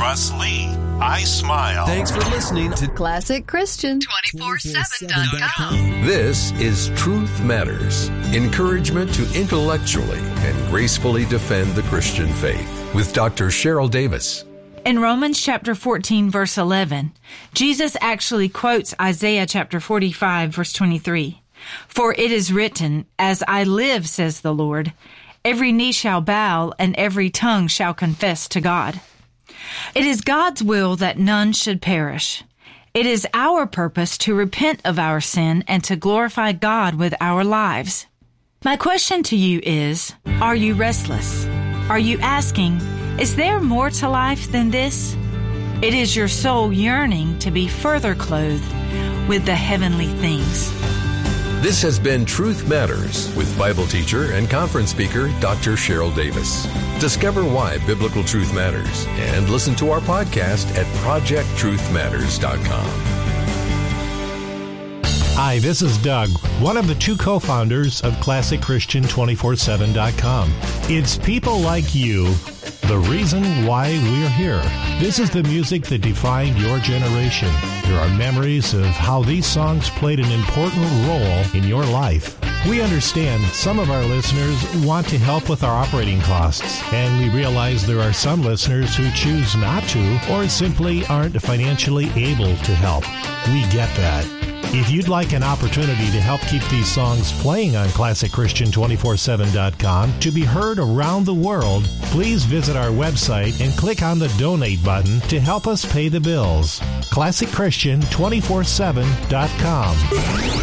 Russ Lee. I smile. Thanks for listening to Classic Christian 247.com. This is Truth Matters, encouragement to intellectually and gracefully defend the Christian faith with Dr. Cheryl Davis. In Romans chapter 14, verse 11, Jesus actually quotes Isaiah chapter 45, verse 23. For it is written, as I live, says the Lord, every knee shall bow and every tongue shall confess to God. It is God's will that none should perish. It is our purpose to repent of our sin and to glorify God with our lives. My question to you is, are you restless? Are you asking, is there more to life than this? It is your soul yearning to be further clothed with the heavenly things. This has been Truth Matters with Bible teacher and conference speaker Dr. Cheryl Davis. Discover why biblical truth matters and listen to our podcast at projecttruthmatters.com. Hi, this is Doug, one of the two co-founders of ClassicChristian247.com. It's people like you, the reason why we're here. This is the music that defined your generation. There are memories of how these songs played an important role in your life. We understand some of our listeners want to help with our operating costs, and we realize there are some listeners who choose not to or simply aren't financially able to help. We get that. If you'd like an opportunity to help keep these songs playing on ClassicChristian247.com to be heard around the world, please visit our website and click on the donate button to help us pay the bills. ClassicChristian247.com.